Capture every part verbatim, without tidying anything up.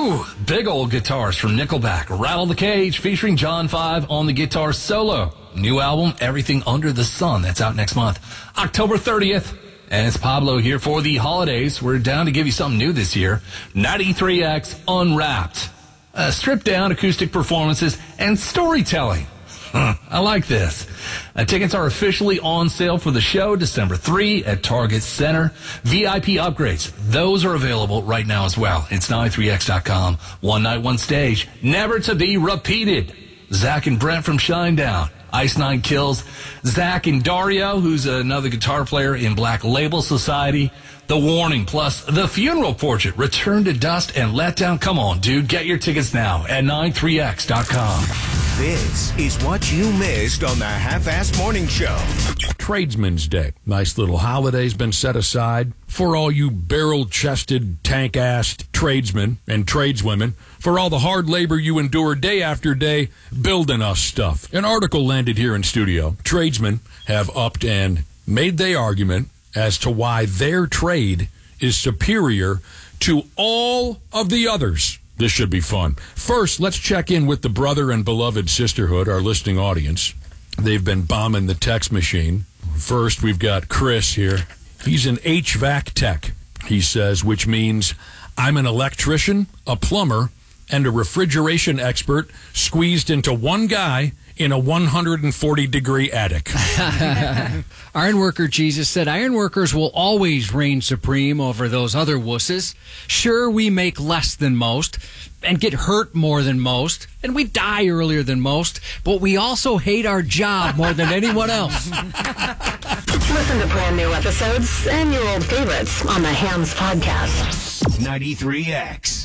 Ooh, big old guitars from Nickelback. Rattle the Cage featuring John five on the guitar solo. New album, Everything Under the Sun. That's out next month, October thirtieth. And it's Pablo here for the holidays. We're down to give you something new this year. ninety-three X Unwrapped. Uh, stripped down acoustic performances and storytelling. Huh, I like this. Uh, tickets are officially on sale for the show December third at Target Center. V I P upgrades, those are available right now as well. It's ninety-three X dot com. One night, one stage. Never to be repeated. Zach and Brent from Shinedown. Ice Nine Kills. Zach and Dario, who's another guitar player in Black Label Society. The Warning, plus The Funeral Portrait, Return to Dust, and Letdown. Come on, dude. Get your tickets now at ninety-three X dot com. This is what you missed on the Half-Ass Morning Show. Tradesman's Day. Nice little holiday's been set aside for all you barrel-chested, tank-assed tradesmen and tradeswomen, for all the hard labor you endure day after day building us stuff. An article landed here in studio. Tradesmen have upped and made their argument as to why their trade is superior to all of the others. This should be fun. First, let's check in with the brother and beloved sisterhood, our listening audience. They've been bombing the text machine. First, we've got Chris here. He's an H V A C tech, he says, which means I'm an electrician, a plumber, and a refrigeration expert squeezed into one guy in a one hundred forty degree attic. Ironworker Jesus said, ironworkers will always reign supreme over those other wusses. Sure, we make less than most and get hurt more than most, and we die earlier than most, but we also hate our job more than anyone else. Listen to brand new episodes and your old favorites on the Hams Podcast. ninety-three X.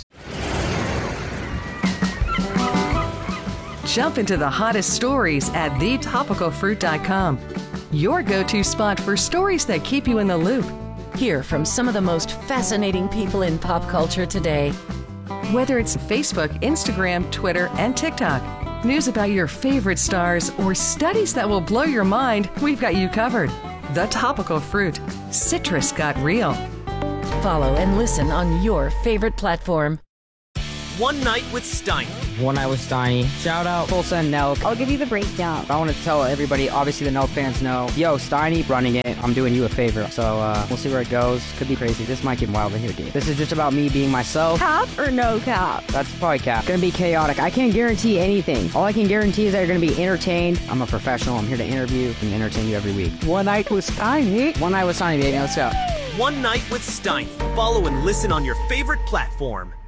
Jump into the hottest stories at the topical fruit dot com. Your go-to spot for stories that keep you in the loop. Hear from some of the most fascinating people in pop culture today. Whether it's Facebook, Instagram, Twitter, and TikTok, news about your favorite stars, or studies that will blow your mind, we've got you covered. The Topical Fruit. Citrus got real. Follow and listen on your favorite platform. One Night with Steiny. One Night with Steiny. Shout out Tulsa and Nelk. I'll give you the breakdown. I want to tell everybody, obviously the Nelk fans know, yo, Steiny running it. I'm doing you a favor. So uh, we'll see where it goes. Could be crazy. This might get wild in here, dude. This is just about me being myself. Cap or no cap? That's probably cap. Gonna be chaotic. I can't guarantee anything. All I can guarantee is that you're gonna be entertained. I'm a professional. I'm here to interview and entertain you every week. One Night with Steiny. One Night with Steiny, baby. Let's go. One Night with Steiny. Follow and listen on your favorite platform.